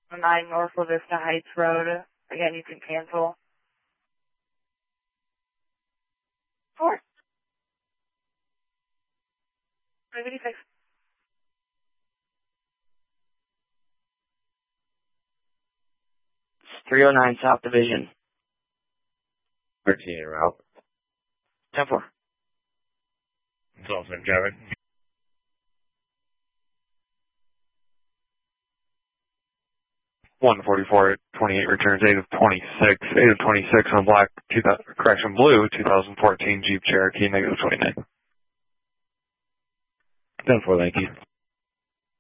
9 North La Vista Heights Road. Again, you can cancel. 4. 586. 309 South Division. 13 en route. 10-4. It's all same traffic. 144, 28 returns, 8 of 26. 8 of 26 on black, blue, 2014 Jeep Cherokee, -29. 10-4, thank you.